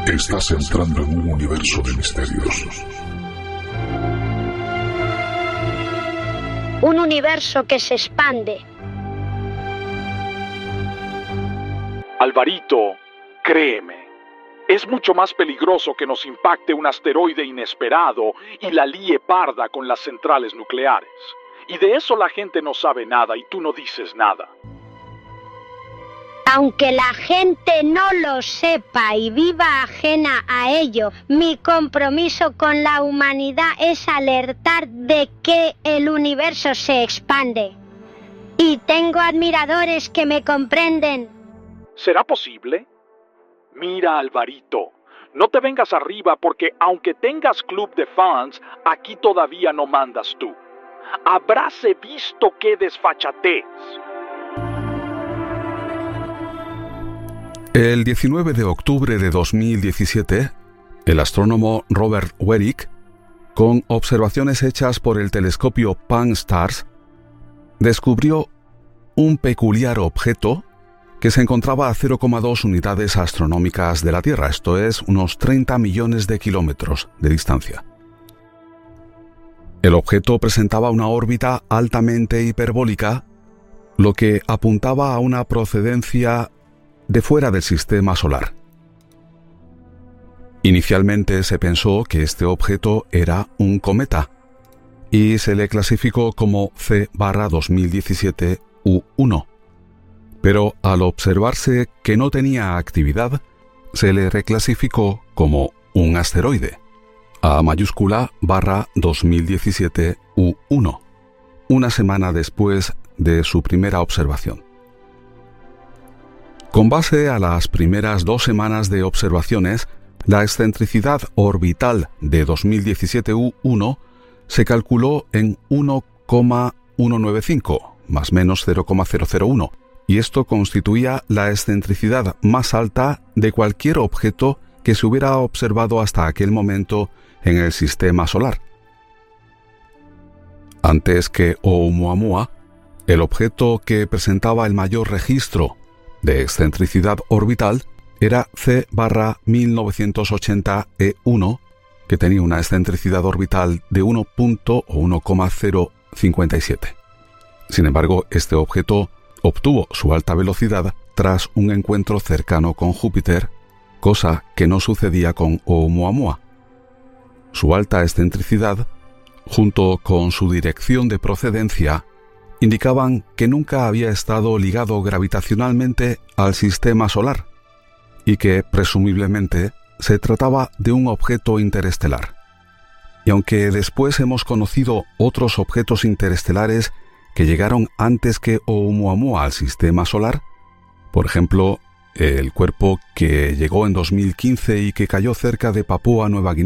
Estás entrando en un universo de misterios. Un universo que se expande. Alvarito, créeme, es mucho más peligroso que nos impacte un asteroide inesperado y la líe parda con las centrales nucleares. Y de eso la gente no sabe nada y tú no dices nada. Aunque la gente no lo sepa y viva ajena a ello, mi compromiso con la humanidad es alertar de que el universo se expande. Y tengo admiradores que me comprenden. ¿Será posible? Mira, Alvarito, no te vengas arriba porque aunque tengas club de fans, aquí todavía no mandas tú. Habráse visto qué desfachatez. El 19 de octubre de 2017, el astrónomo Robert Werik, con observaciones hechas por el telescopio Pan-STARRS, descubrió un peculiar objeto que se encontraba a 0,2 unidades astronómicas de la Tierra, esto es, unos 30 millones de kilómetros de distancia. El objeto presentaba una órbita altamente hiperbólica, lo que apuntaba a una procedencia de fuera del sistema solar. Inicialmente se pensó que este objeto era un cometa y se le clasificó como C/2017-U1, pero al observarse que no tenía actividad, se le reclasificó como un asteroide, A/2017-U1, una semana después de su primera observación. Con base a las primeras 2 semanas de observaciones, la excentricidad orbital de 2017-U1 se calculó en 1,195, más menos 0,001, y esto constituía la excentricidad más alta de cualquier objeto que se hubiera observado hasta aquel momento en el sistema solar. Antes que Oumuamua, el objeto que presentaba el mayor registro de excentricidad orbital era C/1980-E1, que tenía una excentricidad orbital de 1,057. Sin embargo, este objeto obtuvo su alta velocidad tras un encuentro cercano con Júpiter, cosa que no sucedía con Oumuamua. Su alta excentricidad, junto con su dirección de procedencia, indicaban que nunca había estado ligado gravitacionalmente al sistema solar y que, presumiblemente, se trataba de un objeto interestelar. Y aunque después hemos conocido otros objetos interestelares que llegaron antes que Oumuamua al sistema solar, por ejemplo, el cuerpo que llegó en 2015 y que cayó cerca de Papúa Nueva Guinea,